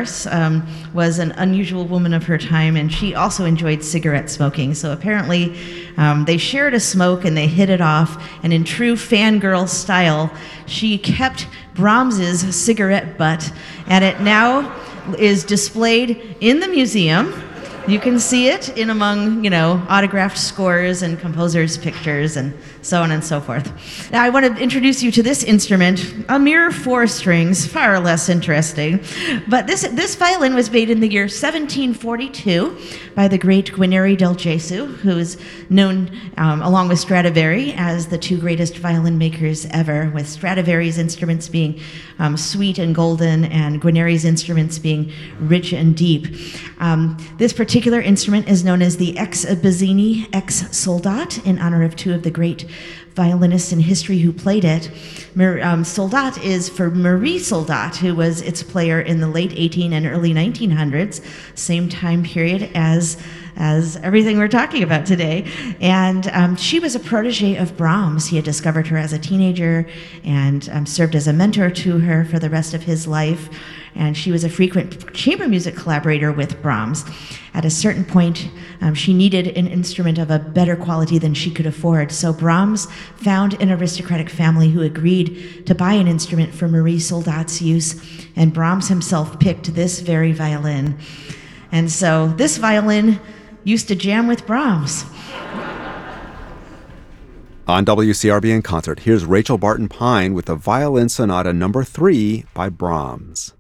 course, was an unusual woman of her time, and she also enjoyed cigarette smoking. So apparently, they shared a smoke and they hit it off. And in true fangirl style, she kept Brahms's cigarette butt, and it now is displayed in the museum. You can see it in among, autographed scores and composers' pictures and so on and so forth. Now, I want to introduce you to this instrument, a mere 4 strings, far less interesting. But this violin was made in the year 1742 by the great Guarneri del Gesù, who is known, along with Stradivari, as the 2 greatest violin makers ever, with Stradivari's instruments being sweet and golden, and Guarneri's instruments being rich and deep. This particular instrument is known as the Ex Bazzini Ex Soldat, in honor of 2 of the great violinists in history who played it. Soldat is for Marie Soldat, who was its player in the late 18 and early 1900s, same time period as everything we're talking about today. And she was a protege of Brahms. He had discovered her as a teenager and served as a mentor to her for the rest of his life. And she was a frequent chamber music collaborator with Brahms. At a certain point, she needed an instrument of a better quality than she could afford. So Brahms found an aristocratic family who agreed to buy an instrument for Marie Soldat's use, and Brahms himself picked this very violin. And so this violin used to jam with Brahms. On WCRB in Concert, here's Rachel Barton Pine with the Violin Sonata No. 3 by Brahms.